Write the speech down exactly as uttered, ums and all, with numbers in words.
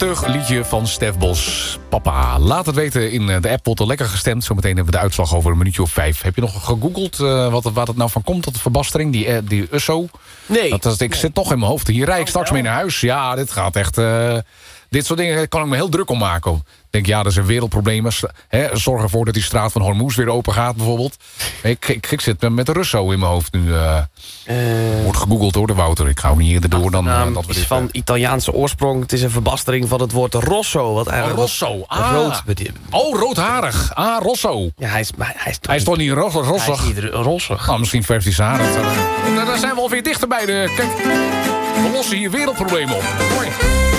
Prachtig liedje van Stef Bos. Papa, laat het weten in de app. Wordt er lekker gestemd. Zometeen hebben we de uitslag over een minuutje of vijf. Heb je nog gegoogeld uh, wat, wat het nou van komt? Dat de verbastering, die, uh, die U S O? Nee. Dat, dat, ik nee. zit toch in mijn hoofd. Hier rijd ik straks mee naar huis. Ja, dit gaat echt... Uh, dit soort dingen kan ik me heel druk om maken. Ik denk, ja, dat is een wereldprobleem. He, zorg ervoor dat die straat van Hormuz weer open gaat, bijvoorbeeld. Ik, ik, ik zit met de Russo in mijn hoofd nu. Uh, uh, wordt gegoogeld door de Wouter. Ik ga ook niet eerder door dan... Uh, uh, dat we is dit, van uh, Italiaanse oorsprong. Het is een verbastering van het woord Rosso. Wat eigenlijk oh, Rosso. Ah. rood betekent. Oh, roodharig. Ah, Rosso. Ja, hij is, maar hij is toch hij is toch niet ro- rossig? Hij is niet rossig. Nou, misschien verft hij zijn haar. Daar zijn we alweer dichter bij de... Kijk, we lossen hier wereldproblemen op. Mooi.